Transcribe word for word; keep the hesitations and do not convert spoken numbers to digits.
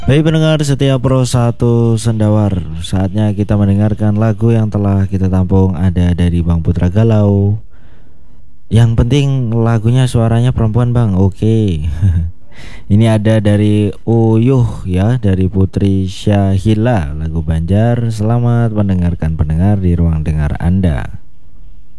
Baik pendengar setia Pro satu Sendawar, saatnya kita mendengarkan lagu yang telah kita tampung. Ada dari Bang Putra Galau. Yang penting lagunya suaranya perempuan bang. Oke. Ini ada dari Uyuh ya, dari Putri Syahila, lagu Banjar. Selamat mendengarkan pendengar di ruang dengar Anda.